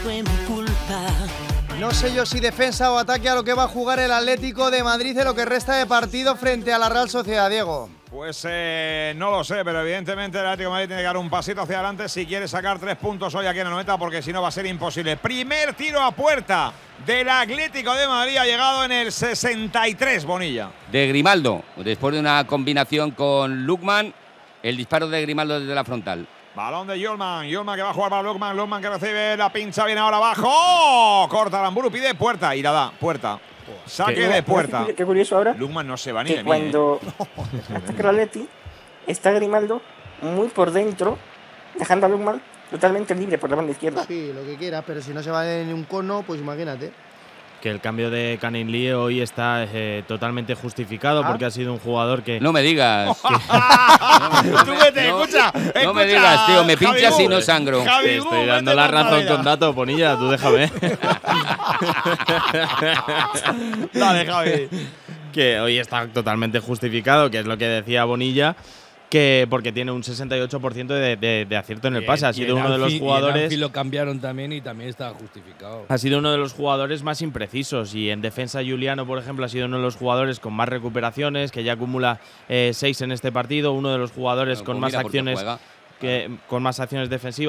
fue mi culpa. No sé yo si defensa o ataque a lo que va a jugar el Atlético de Madrid en lo que resta de partido frente a la Real Sociedad, Diego. Pues no lo sé, pero evidentemente el Atlético de Madrid tiene que dar un pasito hacia adelante si quiere sacar 3 puntos hoy aquí en la 90, porque si no va a ser imposible. Primer tiro a puerta del Atlético de Madrid, ha llegado en el 63, Bonilla. De Grimaldo, después de una combinación con Lukman, el disparo de Grimaldo desde la frontal. Balón de Yolman que va a jugar para Lukman, Lukman que recibe la pincha, viene ahora abajo. ¡Oh! Corta Aramburu, pide puerta y la da, puerta. Saque de puerta. Qué curioso ahora. Lukman no se va ni que de mí. Cuando ataca el Atleti, está Grimaldo muy por dentro, dejando a Lukman totalmente libre por la banda izquierda. Sí, lo que quieras, pero si no se va en un cono, pues imagínate. Que el cambio de Canning Lee hoy está totalmente justificado porque ha sido un jugador que… No me digas. Tú vete, escucha. No me digas, tío, me pinchas y no sangro. Te estoy dando la razón con datos, Bonilla, tú déjame. Dale, Javi. Que hoy está totalmente justificado, que es lo que decía Bonilla, que porque tiene un 68% de acierto en el pase. Ha sido uno de los jugadores… Y lo cambiaron también y también estaba justificado. Ha sido uno de los jugadores más imprecisos y en defensa Juliano, por ejemplo, ha sido uno de los jugadores con más recuperaciones, que ya acumula 6 en este partido, uno de los jugadores con más acciones defensivas.